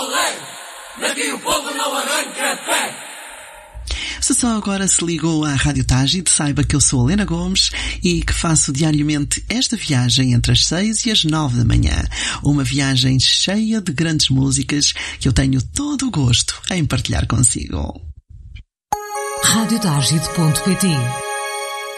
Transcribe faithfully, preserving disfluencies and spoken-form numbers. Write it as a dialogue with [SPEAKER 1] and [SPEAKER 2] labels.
[SPEAKER 1] Olé! Daqui o povo não arranca pé!
[SPEAKER 2] Se só agora se ligou à Rádio Tágide, saiba que eu sou a Helena Gomes e que faço diariamente esta viagem entre as seis e as nove da manhã. Uma viagem cheia de grandes músicas que eu tenho todo o gosto em partilhar consigo.
[SPEAKER 3] rádio tágide ponto pt